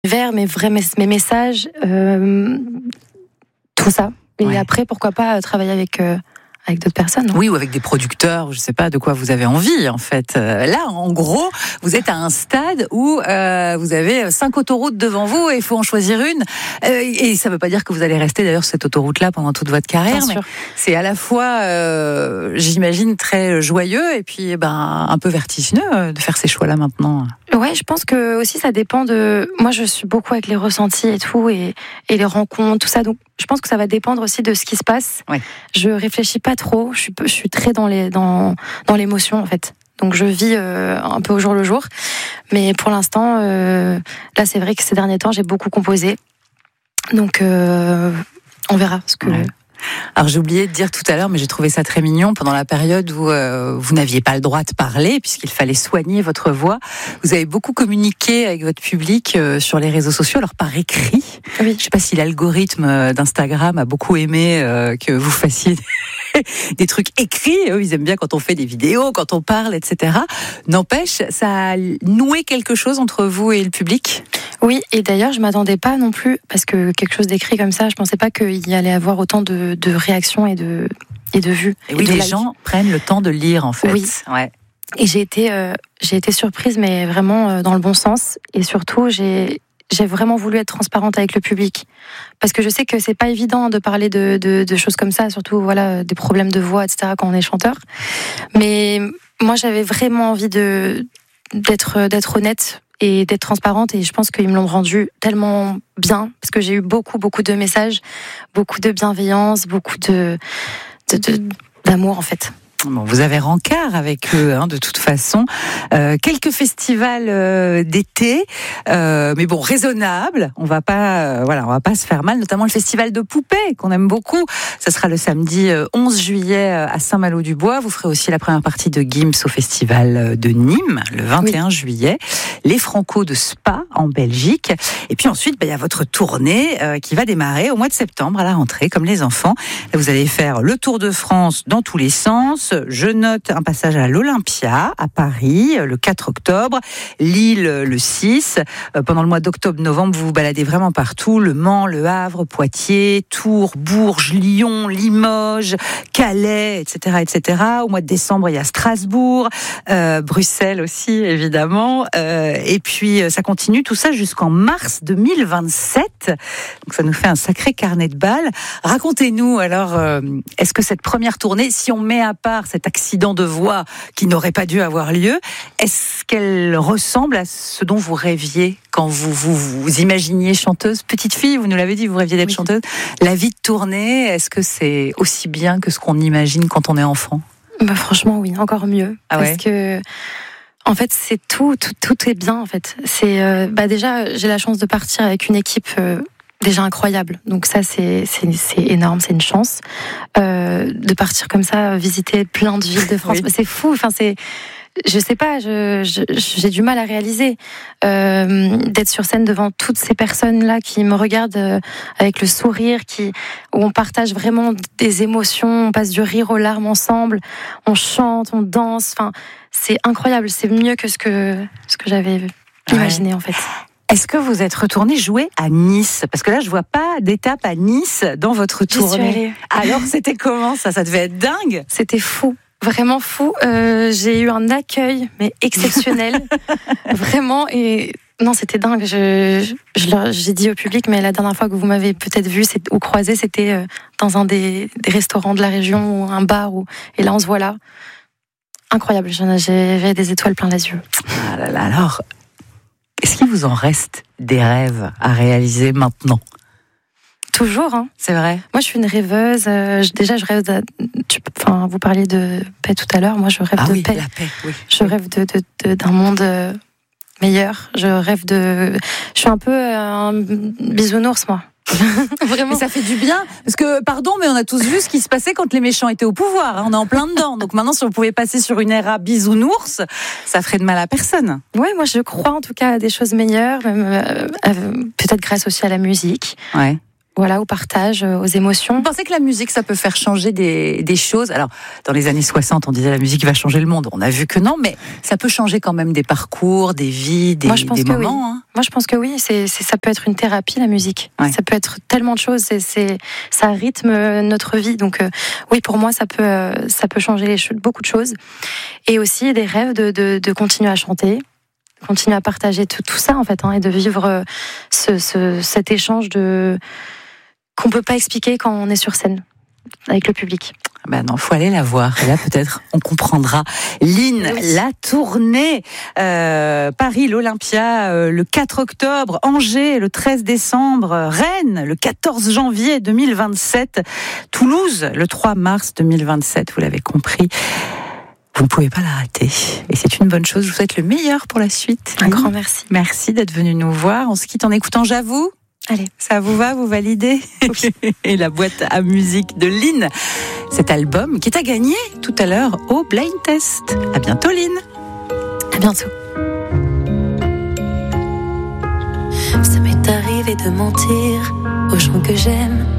vers mes messages, tout ça. Et après, pourquoi pas travailler avec d'autres personnes. Oui, ou avec des producteurs, je ne sais pas de quoi vous avez envie, en fait. Là, en gros, vous êtes à un stade où vous avez 5 autoroutes devant vous et il faut en choisir une. Et ça ne veut pas dire que vous allez rester d'ailleurs sur cette autoroute-là pendant toute votre carrière, mais c'est à la fois, j'imagine, très joyeux et puis un peu vertigineux de faire ces choix-là maintenant. Ouais, je pense que aussi ça dépend de... Moi, je suis beaucoup avec les ressentis et tout, et les rencontres, tout ça. Donc, je pense que ça va dépendre aussi de ce qui se passe. Ouais. Je réfléchis pas trop. Je suis très dans l'émotion, en fait. Donc, je vis un peu au jour le jour. Mais pour l'instant, là, c'est vrai que ces derniers temps, j'ai beaucoup composé. Donc, on verra ce que... Ouais. Alors j'ai oublié de dire tout à l'heure, mais j'ai trouvé ça très mignon, pendant la période où vous n'aviez pas le droit de parler, puisqu'il fallait soigner votre voix, vous avez beaucoup communiqué avec votre public sur les réseaux sociaux, alors par écrit. Oui. Je ne sais pas si l'algorithme d'Instagram a beaucoup aimé que vous fassiez des trucs écrits. Eux, ils aiment bien quand on fait des vidéos, quand on parle, etc. N'empêche, ça a noué quelque chose entre vous et le public ? Oui, et d'ailleurs, je ne m'attendais pas non plus, parce que quelque chose d'écrit comme ça, je ne pensais pas qu'il y allait avoir autant de réactions et de vues. Et oui, les gens prennent le temps de lire, en fait. Oui. Ouais. Et j'ai été surprise, mais vraiment dans le bon sens. Et surtout, j'ai vraiment voulu être transparente avec le public. Parce que je sais que c'est pas évident de parler de choses comme ça, surtout des problèmes de voix, etc., quand on est chanteur. Mais moi, j'avais vraiment envie d'être honnête et d'être transparente, et je pense qu'ils me l'ont rendu tellement bien, parce que j'ai eu beaucoup de messages, beaucoup de bienveillance, beaucoup d'amour, en fait. Bon, vous avez rencard avec eux, de toute façon. Quelques festivals d'été, mais bon, raisonnables. On va pas se faire mal. Notamment le festival de poupées qu'on aime beaucoup. Ça sera le samedi 11 juillet à Saint-Malo-du-Bois. Vous ferez aussi la première partie de Gims au festival de Nîmes le 21 juillet. Les Franco de Spa en Belgique. Et puis ensuite, il y a votre tournée qui va démarrer au mois de septembre à la rentrée, comme les enfants. Là, vous allez faire le Tour de France dans tous les sens. Je note un passage à l'Olympia, à Paris, le 4 octobre, Lille, le 6. Pendant le mois d'octobre-novembre, vous vous baladez vraiment partout. Le Mans, Le Havre, Poitiers, Tours, Bourges, Lyon, Limoges, Calais, etc., etc. Au mois de décembre, il y a Strasbourg, Bruxelles aussi, évidemment. Et puis, ça continue tout ça jusqu'en mars 2027. Donc, ça nous fait un sacré carnet de balles. Racontez-nous, alors, est-ce que cette première tournée, si on met à part cet accident de voix qui n'aurait pas dû avoir lieu, est-ce qu'elle ressemble à ce dont vous rêviez quand vous imaginiez chanteuse? Petite fille, vous nous l'avez dit, vous rêviez d'être chanteuse. La vie de tournée, est-ce que c'est aussi bien que ce qu'on imagine quand on est enfant? Franchement, oui, encore mieux. Parce que... En fait, c'est tout est bien, en fait. C'est déjà, j'ai la chance de partir avec une équipe déjà incroyable. Donc ça, c'est énorme, c'est une chance de partir comme ça, visiter plein de villes de France. Oui. C'est fou. Enfin, je sais pas, j'ai du mal à réaliser d'être sur scène devant toutes ces personnes-là qui me regardent avec le sourire, où on partage vraiment des émotions, on passe du rire aux larmes ensemble, on chante, on danse. Enfin, c'est incroyable, c'est mieux que ce que j'avais imaginé en fait. Est-ce que vous êtes retourné jouer à Nice? Parce que là, je vois pas d'étape à Nice dans votre tournée. Alors, c'était comment ça? Ça devait être dingue. C'était fou. Vraiment fou. J'ai eu un accueil, mais exceptionnel. Vraiment. Et non, c'était dingue. J'ai dit au public, mais la dernière fois que vous m'avez peut-être vu ou croisé, c'était dans un des restaurants de la région ou un bar. Et là, on se voit là. Incroyable. J'avais des étoiles plein les yeux. Ah là là, alors, est-ce qu'il vous en reste des rêves à réaliser maintenant? Toujours, hein. C'est vrai. Moi, je suis une rêveuse. Déjà, je rêve vous parliez de paix tout à l'heure. Moi, je rêve de paix. La paix, oui. Je rêve d'un monde meilleur. Je suis un peu un bisounours, moi. Vraiment. Mais ça fait du bien. Parce que, pardon, mais on a tous vu ce qui se passait quand les méchants étaient au pouvoir. Hein. On est en plein dedans. Donc maintenant, si on pouvait passer sur une ère à bisounours, ça ferait de mal à personne. Oui, moi, je crois en tout cas à des choses meilleures, même, peut-être grâce aussi à la musique. Ouais. Voilà, au partage, aux émotions. Vous pensez que la musique, ça peut faire changer des choses? Alors, dans les années 60, on disait la musique va changer le monde. On a vu que non, mais ça peut changer quand même des parcours, des vies, des moments. Oui. Moi, je pense que oui. Ça peut être une thérapie, la musique. Ouais. Ça peut être tellement de choses. Ça rythme notre vie. Donc, oui, pour moi, ça peut changer beaucoup de choses. Et aussi des rêves de continuer à chanter. Continuer à partager tout ça, en fait, et de vivre cet échange qu'on peut pas expliquer quand on est sur scène avec le public. Ben non, faut aller la voir. Et là, peut-être, on comprendra. Lynn, oui. La tournée, Paris, l'Olympia, le 4 octobre, Angers, le 13 décembre, Rennes, le 14 janvier 2027, Toulouse, le 3 mars 2027, vous l'avez compris. Vous ne pouvez pas la rater. Et c'est une bonne chose. Je vous souhaite le meilleur pour la suite. Un grand merci. Merci d'être venu nous voir. On se quitte en écoutant J'avoue. Allez. Ça vous va, vous validez? Oui. Et la boîte à musique de Lynn. Cet album qui est à gagner tout à l'heure au Blind Test. À bientôt, Lynn. À bientôt. Ça m'est arrivé de mentir aux gens que j'aime.